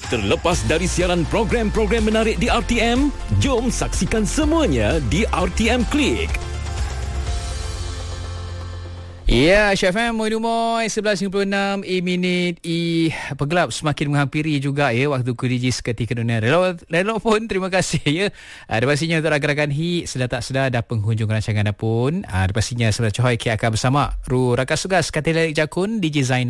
Terlepas dari siaran program-program menarik di RTM, jom saksikan semuanya di RTM Klik. Ya, Syafam, Moy 11.56 minit Penggelap semakin menghampiri juga ya waktu kuriji seketika dunia. Relok pun terima kasih ya. Ada pastinya untuk rakan-rakan HIT sedar tak sedar ada penghujung rancangan pun. Ada pastinya sebelah Cohoy akan bersama Ru Rakas Sugas Katil Jakun DJ Zainal.